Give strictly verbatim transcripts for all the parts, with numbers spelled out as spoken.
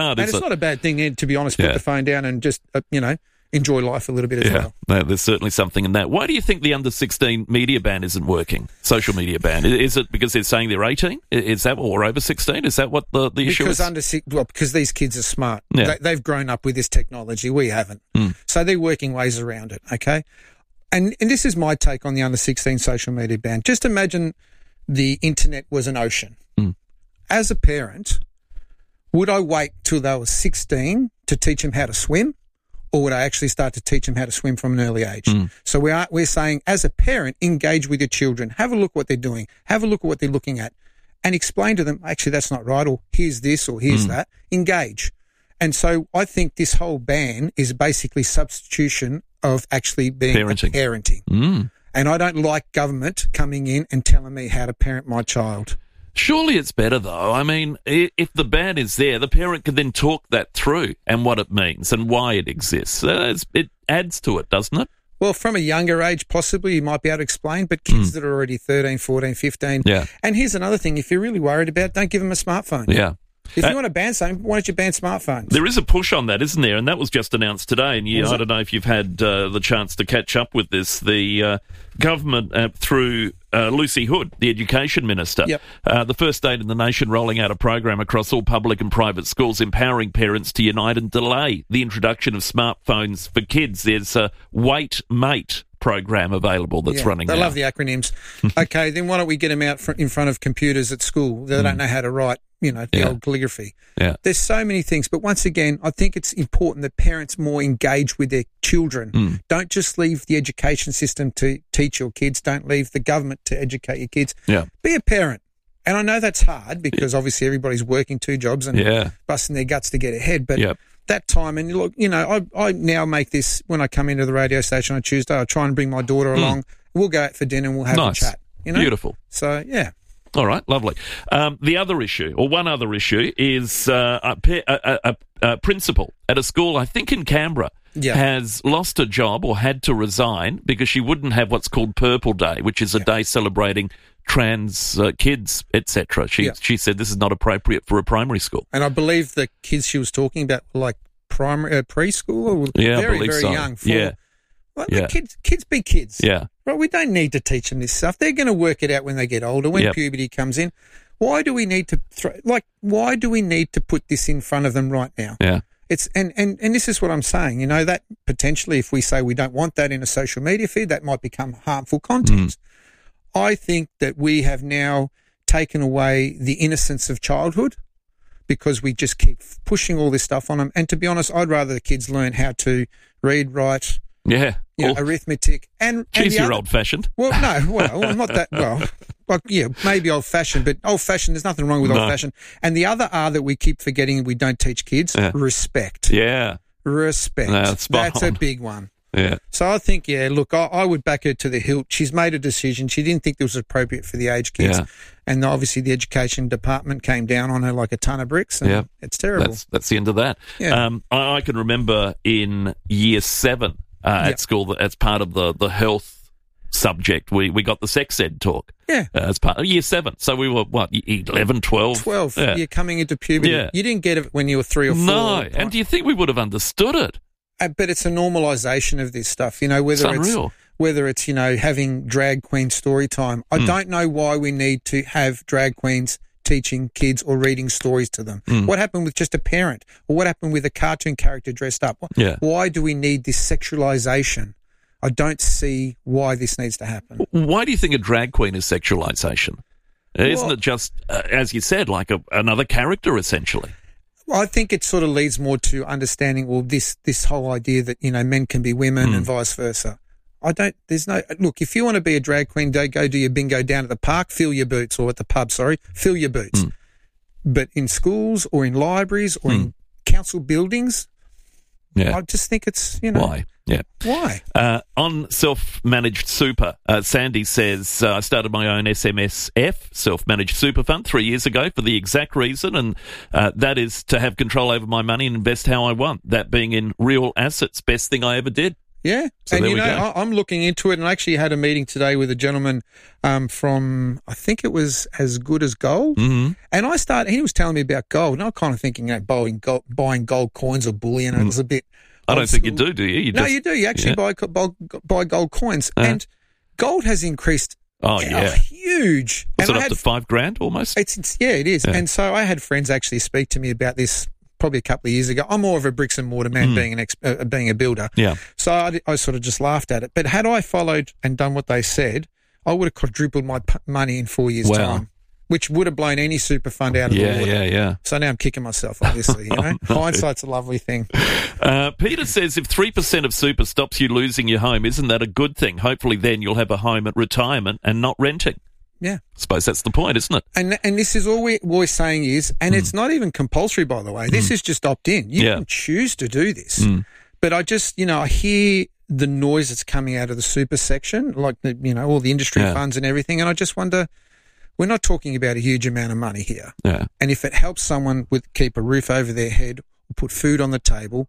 hard, And is it's it? not a bad thing, to be honest, put Yeah. the phone down and just, uh, you know, enjoy life a little bit as Yeah, well. no, there's certainly something in that. Why do you think the under sixteen media ban isn't working? Social media ban. Is it because they're saying they're eighteen? Is that, or over sixteen? Is that what the, the issue Because is? under six, well, because these kids are smart. Yeah. They, they've grown up with this technology. We haven't. Mm. So they're working ways around it, okay? And and this is my take on the under sixteen social media ban. Just imagine the internet was an ocean. Mm. As a parent, would I wait till they were sixteen to teach them how to swim? Or would I actually start to teach them how to swim from an early age? Mm. So we are, we're saying, as a parent, engage with your children. Have a look what they're doing. Have a look at what they're looking at. And explain to them, actually, that's not right, or here's this, or here's Mm. that. Engage. And so I think this whole ban is basically substitution of actually being Parenting. parenting. Mm. And I don't like government coming in and telling me how to parent my child. Surely it's better, though. I mean, i- if the ban is there, the parent can then talk that through and what it means and why it exists. Uh, it's, it adds to it, doesn't it? Well, from a younger age, possibly, you might be able to explain, but kids that are already thirteen, fourteen, fifteen. Yeah. And here's another thing. If you're really worried about it, don't give them a smartphone. Yeah. If Uh, you want to ban something, why don't you ban smartphones? There is a push on that, isn't there? And that was just announced today. And you, Was I it? don't know if you've had uh, the chance to catch up with this. The uh, government, uh, through uh, Lucy Hood, the Education Minister, Yep. uh, the first state in the nation rolling out a program across all public and private schools empowering parents to unite and delay the introduction of smartphones for kids. There's a Wait Mate program available that's Yeah, running They now. love the acronyms. Okay, then why don't we get them out fr- in front of computers at school? They don't know how to write, you know, the Yeah. old calligraphy. Yeah. There's so many things. But once again, I think it's important that parents more engage with their children. Mm. Don't just leave the education system to teach your kids. Don't leave the government to educate your kids. Yeah. Be a parent. And I know that's hard because obviously everybody's working two jobs and Yeah. busting their guts to get ahead. But Yep. that time, and look, you know, I, I now make this, when I come into the radio station on Tuesday, I try and bring my daughter along. We'll go out for dinner and we'll have Nice. a chat. You know? Beautiful. So, yeah. All right, lovely. Um, the other issue, or one other issue, is uh, a, pa- a, a, a principal at a school, I think in Canberra, Yeah. has lost a job or had to resign because she wouldn't have what's called Purple Day, which is a day celebrating trans uh, kids, et cetera. She Yeah. she said this is not appropriate for a primary school. And I believe the kids she was talking about were like primary, uh, preschool or Yeah, I very, believe very so. young. For, Yeah. Well, Yeah. kids, kids be kids. Yeah, Right, we don't need to teach them this stuff. They're going to work it out when they get older, when Yep. puberty comes in. Why do we need to throw, like, why do we need to put this in front of them right now? yeah, It's and, and, and this is what I'm saying, you know, that potentially if we say we don't want that in a social media feed, that might become harmful content. I think that we have now taken away the innocence of childhood because we just keep pushing all this stuff on them. And to be honest, I'd rather the kids learn how to read, write, yeah. you know, Or, arithmetic and, and geez, the you're other- old-fashioned. well, no, well, I'm not that, well, well, yeah, maybe old-fashioned, but old-fashioned, there's nothing wrong with No. old-fashioned. And the other R that we keep forgetting and we don't teach kids, Yeah. respect. Yeah, Respect. No, it's spot That's a on. big one. yeah. So I think, yeah, look, I, I would back her to the hilt. She's made a decision. She didn't think it was appropriate for the age kids. Yeah. And obviously the education department came down on her like a ton of bricks. And Yeah. it's terrible. That's that's the end of that. Yeah. Um, I, I can remember in year seven uh, Yeah. at school that as part of the, the health subject, we, we got the sex ed talk. Yeah. Uh, as part of year seven. So we were, what, eleven, twelve? twelve, Yeah. you're coming into puberty. Yeah. You didn't get it when you were three or four. No. And do you think we would have understood it? Uh, but it's a normalisation of this stuff, you know, whether It's it's, unreal. whether it's, you know, having drag queen story time. I Mm. don't know why we need to have drag queens teaching kids or reading stories to them. Mm. What happened with just a parent? Or what happened with a cartoon character dressed up? Yeah. Why do we need this sexualisation? I don't see why this needs to happen. Why do you think a drag queen is sexualization? Isn't Well- it just, uh, as you said, like a, another character, essentially? Well, I think it sort of leads more to understanding, well, this, this whole idea that, you know, men can be women Mm. and vice versa. I don't, there's no, look, if you want to be a drag queen, go, go do your bingo down at the park, fill your boots, or at the pub, sorry, fill your boots. Mm. But in schools or in libraries or in council buildings, Yeah. I just think it's, you know. Why? Yeah. Why? Uh, on self-managed super, uh, Sandy says, uh, I started my own S M S F, self-managed super fund, three years ago for the exact reason, and uh, that is to have control over my money and invest how I want, that being in real assets. Best thing I ever did. Yeah, So and there you we know, go. I, I'm looking into it, and I actually had a meeting today with a gentleman um, from, I think it was As Good as Gold, Mm-hmm. and I started. He was telling me about gold, and I was kind of thinking, you know, buying gold, buying gold coins or bullion. And it was a bit. I don't old think you school. do, do you? you No, just, you do. You actually yeah. buy, co- buy buy gold coins, Uh. and gold has increased. Oh, uh, yeah. huge. Was and it I up had to five grand almost? It's, it's yeah, it is. Yeah. And so I had friends actually speak to me about this probably a couple of years ago. I'm more of a bricks and mortar man, Mm. being an ex, uh, being a builder. Yeah. So I, I sort of just laughed at it. But had I followed and done what they said, I would have quadrupled my p- money in four years' Wow. time, which would have blown any super fund out of Yeah, the water. yeah, yeah. So now I'm kicking myself, obviously. You know, no. hindsight's a lovely thing. Uh, Peter says if three percent of super stops you losing your home, isn't that a good thing? Hopefully then you'll have a home at retirement and not renting. Yeah. I suppose that's the point, isn't it? And and this is all we're always saying is, and mm. it's not even compulsory, by the way. This mm. is just opt in. You yeah. can choose to do this. Mm. But I just, you know, I hear the noise that's coming out of the super section, like, the, you know, all the industry yeah. funds and everything. And I just wonder, we're not talking about a huge amount of money here. Yeah. And if it helps someone with keep a roof over their head, put food on the table,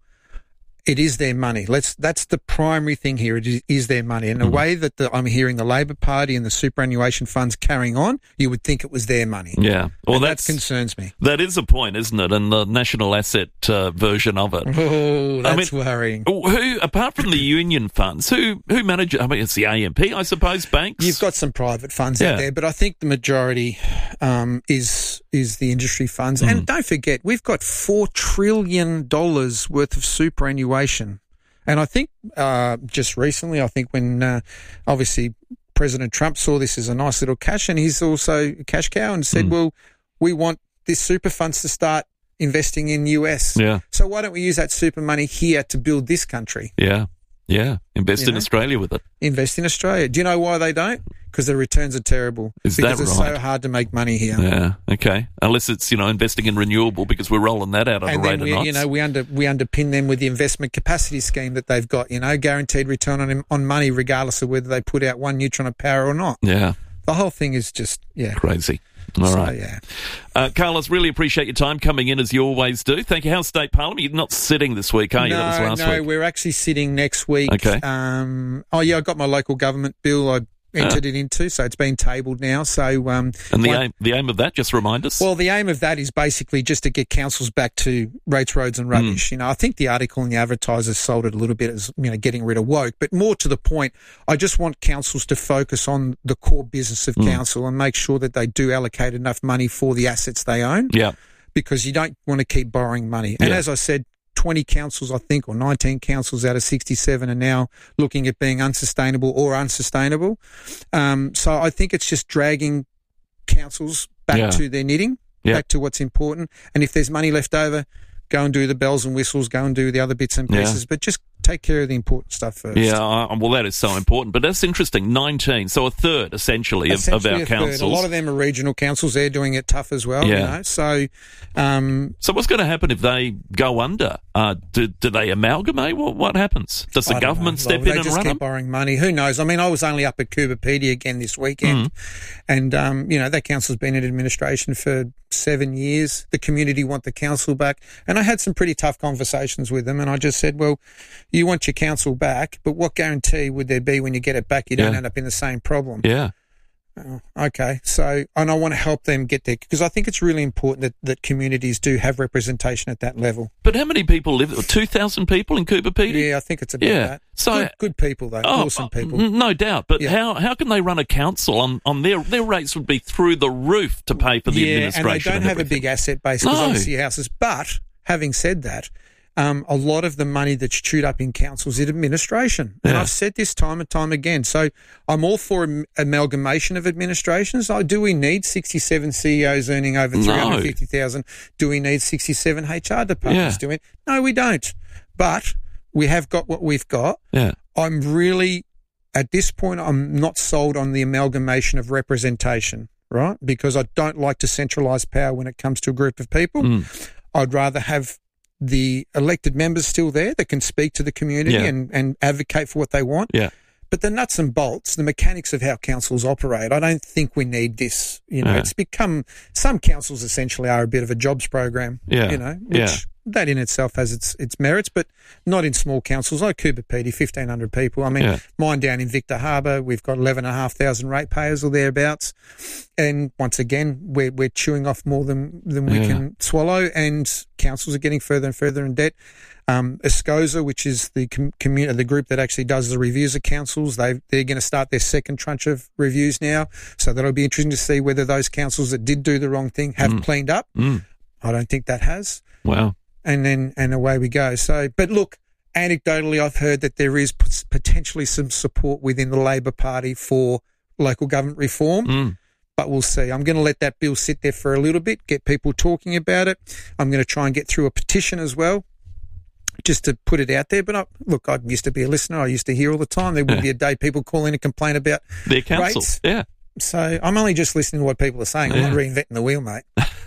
it is their money. Let's. That's the primary thing here. It is, is their money. And the mm. way that the, I'm hearing the Labor Party and the superannuation funds carrying on, you would think it was their money. Yeah. Well, and that's, that concerns me. That is a point, isn't it? And the national asset uh, version of it. Oh, that's I mean, worrying. Who, apart from the union funds, who who manages? I mean, it's the A M P, I suppose. Banks. You've got some private funds yeah. out there, but I think the majority um, is is the industry funds. Mm. And don't forget, we've got four trillion dollars worth of superannuation. And I think uh, just recently, I think when uh, obviously President Trump saw this as a nice little cash, and he's also a cash cow, and said, mm. well, we want this super funds to start investing in U S. Yeah. So why don't we use that super money here to build this country? Yeah. Yeah. Invest you in know? Australia with it. Invest in Australia. Do you know why they don't? Because the returns are terrible. Is because that it's right? so hard to make money here. Yeah, okay. Unless it's, you know, investing in renewable because we're rolling that out at and a rate then of we, knots. you know, we under we underpin them with the investment capacity scheme that they've got. You know, guaranteed return on on money regardless of whether they put out one neutron of power or not. Yeah, the whole thing is just yeah crazy. All so, right, yeah. Uh, Carlos, really appreciate your time coming in as you always do. Thank you. How's State Parliament? You're not sitting this week, are you? No, that was last no, week. we're actually sitting next week. Okay. Um, oh yeah, I got my local government bill. I entered uh, it into, so it's been tabled now. So, um, and the one, aim, the aim of that, just remind us. Well, the aim of that is basically just to get councils back to rates, roads, and rubbish. Mm. You know, I think the article in the Advertiser sold it a little bit as you know getting rid of woke, but more to the point, I just want councils to focus on the core business of mm. council and make sure that they do allocate enough money for the assets they own. Yeah, because you don't want to keep borrowing money. And yeah. as I said, twenty councils, I think, or nineteen councils out of sixty-seven are now looking at being unsustainable or unsustainable. Um, so I think it's just dragging councils back yeah. to their knitting, yeah. back to what's important. And if there's money left over, go and do the bells and whistles, go and do the other bits and pieces, yeah. but just take care of the important stuff first. Yeah, uh, well, that is so important. But that's interesting. nineteen, so a third, essentially, of, essentially of our a councils. Third. A lot of them are regional councils. They're doing it tough as well, yeah. you know. So, um, so what's going to happen if they go under? Uh, do, do they amalgamate? What, what happens? Does the government know. step well, in and They just run keep them? borrowing money. Who knows? I mean, I was only up at Cooperpedia again this weekend, mm. and, um, you know, that council's been in administration for seven years. The community want the council back. And I had some pretty tough conversations with them, and I just said, well, you want your council back, but what guarantee would there be when you get it back you don't yeah. end up in the same problem? Yeah. Oh, okay. So, and I want to help them get there because I think it's really important that, that communities do have representation at that level. But how many people live? two thousand people in Cooperpedia? Yeah, I think it's about yeah. that. So, good, good people, though. Oh, awesome people. No doubt. But yeah. how how can they run a council on, on their their rates would be through the roof to pay for the yeah, administration? And they don't and have everything. a big asset base because no. obviously houses. But having said that, Um, a lot of the money that's chewed up in councils is administration. And yeah. I've said this time and time again. So I'm all for am- amalgamation of administrations. Oh, do we need sixty-seven C E Os earning over three hundred fifty thousand dollars? No. Do we need sixty-seven H R departments yeah. doing it? No, we don't. But we have got what we've got. Yeah. I'm really, at this point, I'm not sold on the amalgamation of representation, right? Because I don't like to centralise power when it comes to a group of people. Mm. I'd rather have the elected members still there that can speak to the community yeah. and, and advocate for what they want. Yeah. But the nuts and bolts, the mechanics of how councils operate, I don't think we need this. You know, yeah. it's become, some councils essentially are a bit of a jobs program, yeah. you know, which yeah. that in itself has its its merits, but not in small councils like Coober Pedy, fifteen hundred people. I mean, Yeah. mine down in Victor Harbour, we've got eleven and a half thousand ratepayers or thereabouts. And once again, we're, we're chewing off more than, than we Yeah. can swallow, and councils are getting further and further in debt. Um, ESCOSA, which is the com- community, the group that actually does the reviews of councils, they they're going to start their second tranche of reviews now. So that'll be interesting to see whether those councils that did do the wrong thing have Mm. cleaned up. Mm. I don't think that has. Wow. And then and away we go. So, but look, anecdotally, I've heard that there is p- potentially some support within the Labor Party for local government reform. Mm. But we'll see. I'm going to let that bill sit there for a little bit, get people talking about it. I'm going to try and get through a petition as well, just to put it out there. But I, look, I used to be a listener. I used to hear all the time. There would Yeah. be a day people call in and complain about Their council. rates. Yeah. So I'm only just listening to what people are saying. I'm not Yeah. reinventing the wheel, mate.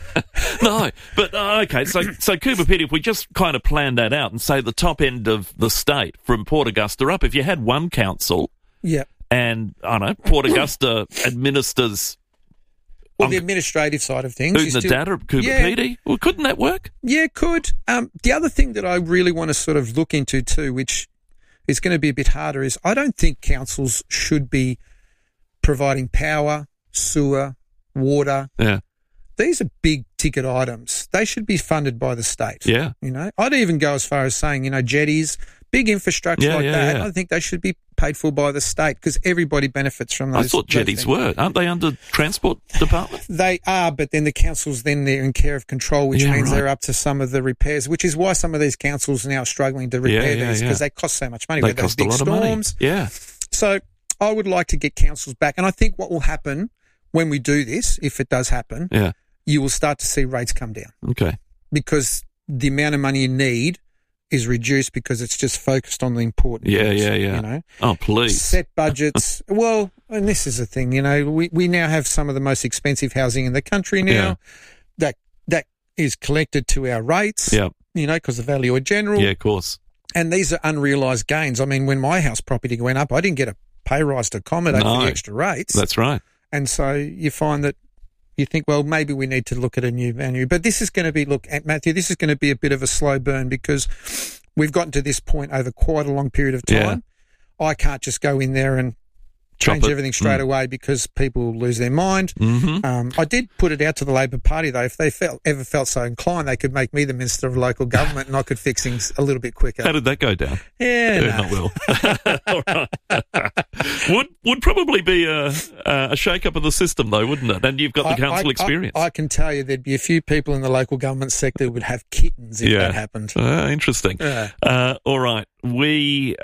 No, but uh, okay, so so Coober Pedy, if we just kind of plan that out and say the top end of the state from Port Augusta up, if you had one council Yeah. and, I don't know, Port Augusta administers Well, Um, the administrative side of things. who's is the still- data of Coober Yeah. Pedy? Well, couldn't that work? Yeah, it could. Um, the other thing that I really want to sort of look into too, which is going to be a bit harder, is I don't think councils should be providing power, sewer, water. Yeah. These are big ticket items. They should be funded by the state. Yeah. You know, I'd even go as far as saying, you know, jetties, big infrastructure Yeah, like yeah, that. yeah. I think they should be paid for by the state because everybody benefits from those. I thought those jetties things. were. Aren't they under Transport Department? They are, but then the councils then they're in care of control, which Yeah, means right. they're up to some of the repairs, which is why some of these councils are now struggling to repair yeah, these yeah. because they cost so much money They with those cost a big lot storms. of money. Yeah. So I would like to get councils back, and I think what will happen when we do this, if it does happen, Yeah. you will start to see rates come down Okay. because the amount of money you need is reduced because it's just focused on the important Yeah, things, yeah, yeah. You know, Oh, please. set budgets. Well, and this is the thing, you know, we, we now have some of the most expensive housing in the country now. Yeah. That that is collected to our rates. Yeah. You know, because the value of general. Yeah, of course. And these are unrealised gains. I mean, when my house property went up, I didn't get a pay rise to accommodate No. for the extra rates. That's right. And so you find that you think, well, maybe we need to look at a new venue. But this is going to be, look, Matthew, this is going to be a bit of a slow burn because we've gotten to this point over quite a long period of time. I can't just go in there and Chop change it. everything straight Mm. away because people lose their mind. Mm-hmm. Um, I did put it out to the Labor Party, though. If they felt ever felt so inclined, they could make me the Minister of Local Government and I could fix things a little bit quicker. How did that go down? Yeah, Yeah, no. not well. All right. would would probably be a a shake up of the system though, wouldn't it? And you've got the I- council I, experience. I, I can tell you there'd be a few people in the local government sector who would have kittens if Yeah. that happened. Ah, interesting. Yeah. Uh, all right, we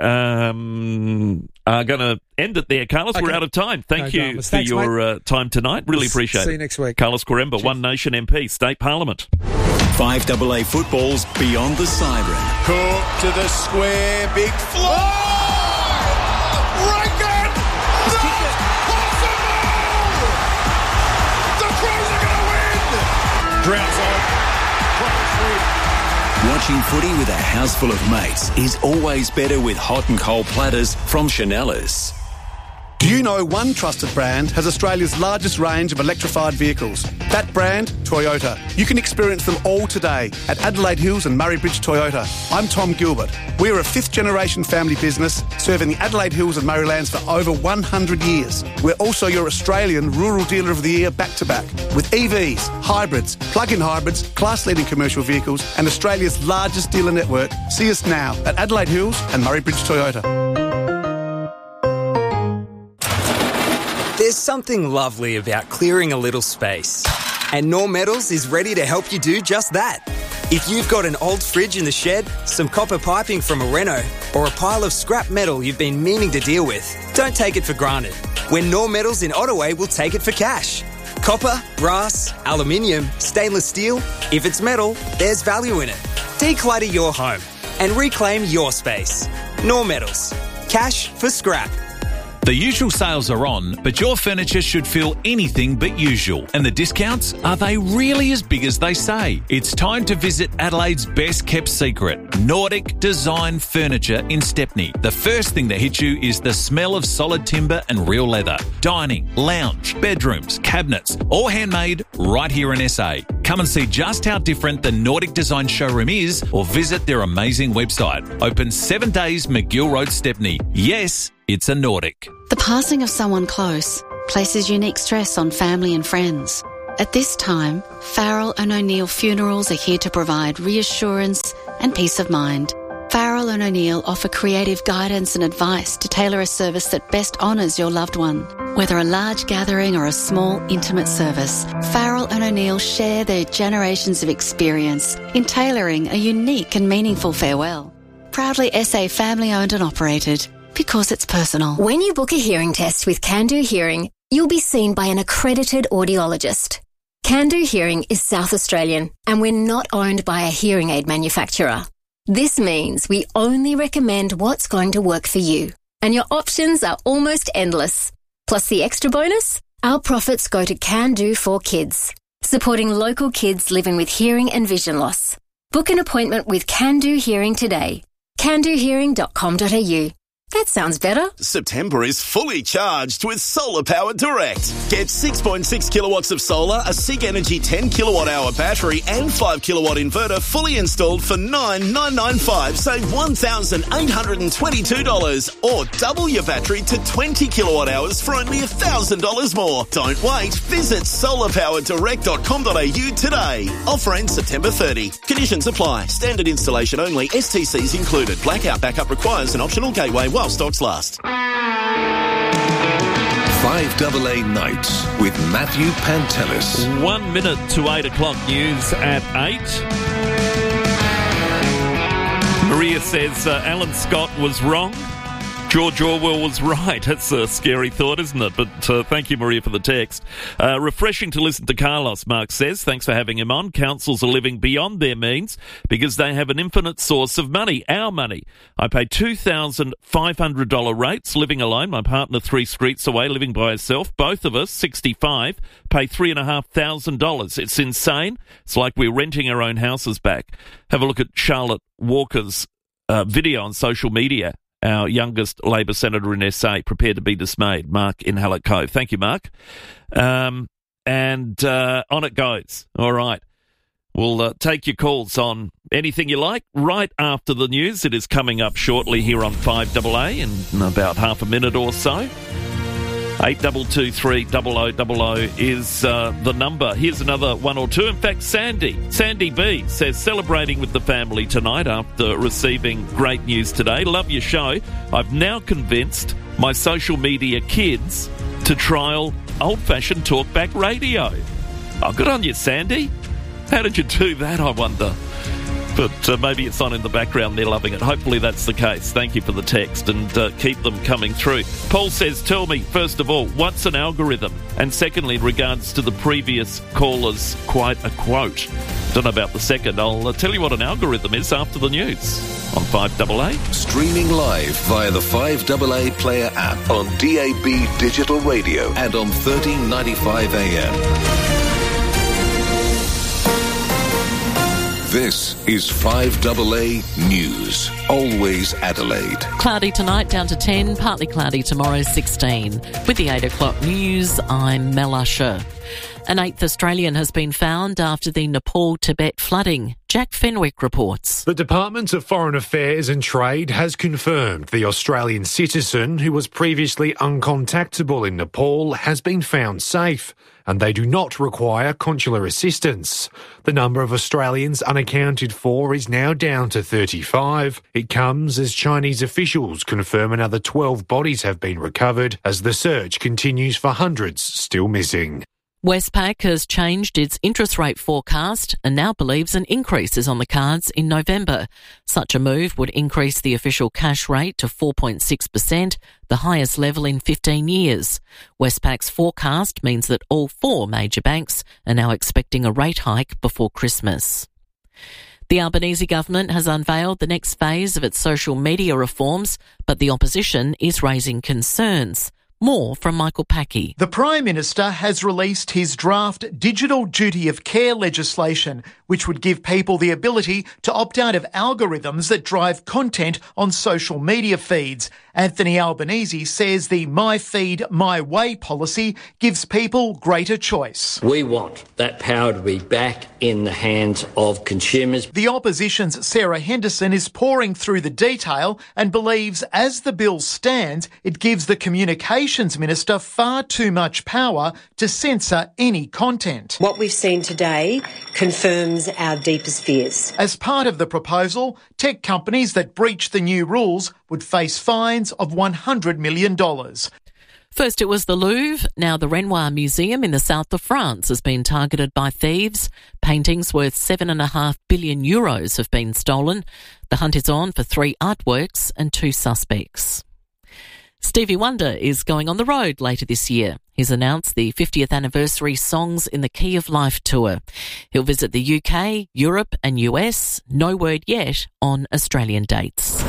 um, are going to end it there, Carlos. We're Okay. out of time. Thank No you dramas. for Thanks, your uh, time tonight. Really We'll appreciate see it. you next week. Carlos Quaremba, One Nation M P, State Parliament. five A A football's Beyond the Siren. Cook to the square, big fly! Rankin! Not possible! The Crows are going to win! Drowns on. Watching footy with a house full of mates is always better with hot and cold platters from Chanellas. Do you know one trusted brand has Australia's largest range of electrified vehicles? That brand, Toyota. You can experience them all today at Adelaide Hills and Murray Bridge Toyota. I'm Tom Gilbert. We're a fifth generation family business serving the Adelaide Hills and Murraylands for over one hundred years. We're also your Australian Rural Dealer of the Year back to back with E Vs, hybrids, plug-in hybrids, class-leading commercial vehicles and Australia's largest dealer network. See us now at Adelaide Hills and Murray Bridge Toyota. There's something lovely about clearing a little space. And Norm Metals is ready to help you do just that. If you've got an old fridge in the shed, some copper piping from a reno, or a pile of scrap metal you've been meaning to deal with, don't take it for granted. When Norm Metals in Ottaway will take it for cash. Copper, brass, aluminium, stainless steel. If it's metal, there's value in it. Declutter your home and reclaim your space. Norm Metals. Cash for scrap. The usual sales are on, but your furniture should feel anything but usual. And the discounts, are they really as big as they say? It's time to visit Adelaide's best kept secret, Nordic Design Furniture in Stepney. The first thing that hits you is the smell of solid timber and real leather. Dining, lounge, bedrooms, cabinets, all handmade right here in S A. Come and see just how different the Nordic Design showroom is, or visit their amazing website. Open seven days, McGill Road, Stepney. Yes, it's a Nordic. The passing of someone close places unique stress on family and friends. At this time, Farrell and O'Neill Funerals are here to provide reassurance and peace of mind. Farrell and O'Neill offer creative guidance and advice to tailor a service that best honours your loved one. Whether a large gathering or a small, intimate service, Farrell and O'Neill share their generations of experience in tailoring a unique and meaningful farewell. Proudly S A family-owned and operated, because it's personal. When you book a hearing test with Can Do Hearing, you'll be seen by an accredited audiologist. Can Do Hearing is South Australian, and we're not owned by a hearing aid manufacturer. This means we only recommend what's going to work for you, and your options are almost endless. Plus the extra bonus, our profits go to Can Do for Kids, supporting local kids living with hearing and vision loss. Book an appointment with Can Do Hearing today. can do hearing dot com dot a u. That sounds better. September is fully charged with Solar Power Direct. Get six point six kilowatts of solar, a SIG Energy ten kilowatt hour battery and five kilowatt inverter fully installed for nine thousand nine hundred ninety-five dollars. Save one thousand eight hundred twenty-two dollars, or double your battery to twenty kilowatt hours for only one thousand dollars more. Don't wait. Visit solar power direct dot com dot a u today. Offer ends September thirtieth. Conditions apply. Standard installation only. S T Cs included. Blackout backup requires an optional gateway while stocks last. five double A Nights with Matthew Pantelis. One minute to eight o'clock news at eight. Maria says uh, Alan Scott was wrong. George Orwell was right. That's a scary thought, isn't it? But uh, thank you, Maria, for the text. Uh, refreshing to listen to Carlos, Mark says. Thanks for having him on. Councils are living beyond their means because they have an infinite source of money, our money. I pay two thousand five hundred dollars rates living alone. My partner three streets away living by herself. Both of us, sixty-five, pay three thousand five hundred dollars. It's insane. It's like we're renting our own houses back. Have a look at Charlotte Walker's uh, video on social media. Our youngest Labor senator in S A, prepared to be dismayed. Mark in Hallett Cove. Thank you, Mark. Um, and uh, on it goes. All right. We'll uh, take your calls on anything you like right after the news. It is coming up shortly here on five double A in about half a minute or so. eight two two three zero zero zero zero is uh, the number. Here's another one or two. In fact, Sandy, Sandy B says, celebrating with the family tonight after receiving great news today. Love your show. I've now convinced my social media kids to trial old-fashioned talkback radio. Oh, good on you, Sandy. How did you do that, I wonder? But uh, maybe it's on in the background. They're loving it. Hopefully that's the case. Thank you for the text and uh, keep them coming through. Paul says, tell me, first of all, what's an algorithm? And secondly, in regards to the previous caller's quite a quote. Don't know about the second. I'll uh, tell you what an algorithm is after the news on five double A. Streaming live via the five double A Player app on D A B Digital Radio and on thirteen ninety-five A M. This is five double A News. Always Adelaide. Cloudy tonight, down to ten. Partly cloudy tomorrow, sixteen. With the eight o'clock news, I'm Mel Usher. An eighth Australian has been found after the Nepal-Tibet flooding. Jack Fenwick reports. The Department of Foreign Affairs and Trade has confirmed the Australian citizen who was previously uncontactable in Nepal has been found safe, and they do not require consular assistance. The number of Australians unaccounted for is now down to thirty-five. It comes as Chinese officials confirm another twelve bodies have been recovered as the search continues for hundreds still missing. Westpac has changed its interest rate forecast and now believes an increase is on the cards in November. Such a move would increase the official cash rate to four point six percent, the highest level in fifteen years. Westpac's forecast means that all four major banks are now expecting a rate hike before Christmas. The Albanese government has unveiled the next phase of its social media reforms, but the opposition is raising concerns. More from Michael Packey. The Prime Minister has released his draft Digital Duty of Care legislation, which would give people the ability to opt out of algorithms that drive content on social media feeds. Anthony Albanese says the My Feed, My Way policy gives people greater choice. We want that power to be back in the hands of consumers. The opposition's Sarah Henderson is pouring through the detail and believes as the bill stands, it gives the Communications Minister far too much power to censor any content. What we've seen today confirms our deepest fears. As part of the proposal, tech companies that breach the new rules would face fines of one hundred million dollars. First it was the Louvre, now the Renoir Museum in the south of France has been targeted by thieves. Paintings worth seven and a half billion euros have been stolen. The hunt is on for three artworks and two suspects. Stevie Wonder is going on the road later this year. He's announced the fiftieth anniversary Songs in the Key of Life tour. He'll visit the U K, Europe and U S. No word yet on Australian dates.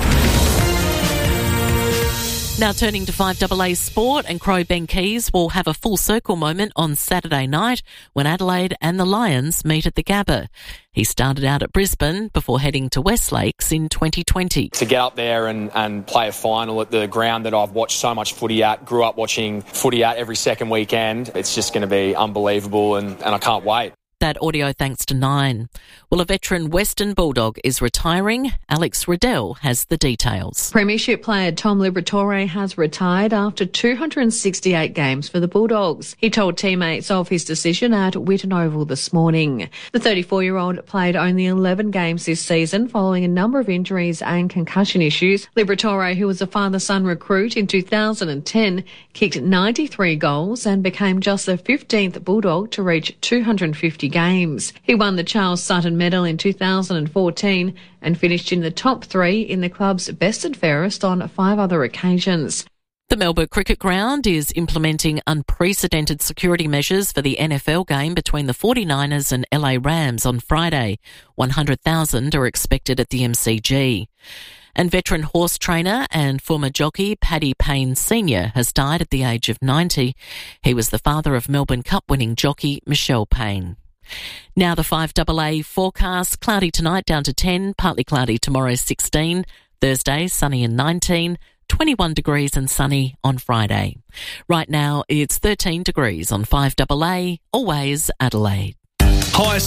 Now turning to five A A sport, and Crow Ben Keys will have a full circle moment on Saturday night when Adelaide and the Lions meet at the Gabba. He started out at Brisbane before heading to Westlakes in twenty twenty. To get up there and, and play a final at the ground that I've watched so much footy at, grew up watching footy at every second weekend, it's just going to be unbelievable and, and I can't wait. That audio thanks to Nine. Well, a veteran Western Bulldog is retiring. Alex Riddell has the details. Premiership player Tom Liberatore has retired after two hundred sixty-eight games for the Bulldogs. He told teammates of his decision at Whitten Oval this morning. The thirty-four-year-old played only eleven games this season following a number of injuries and concussion issues. Liberatore, who was a father-son recruit in two thousand ten, kicked ninety-three goals and became just the fifteenth Bulldog to reach two hundred fifty games. He won the Charles Sutton Medal in two thousand fourteen and finished in the top three in the club's best and fairest on five other occasions. The Melbourne Cricket Ground is implementing unprecedented security measures for the N F L game between the forty-niners and L A Rams on Friday. one hundred thousand are expected at the M C G. And veteran horse trainer and former jockey Paddy Payne Senior has died at the age of ninety. He was the father of Melbourne Cup winning jockey Michelle Payne. Now the five A A forecast. Cloudy tonight down to ten, partly cloudy tomorrow sixteen, Thursday sunny and nineteen, twenty-one degrees and sunny on Friday. Right now it's thirteen degrees on five A A, always Adelaide. Hi.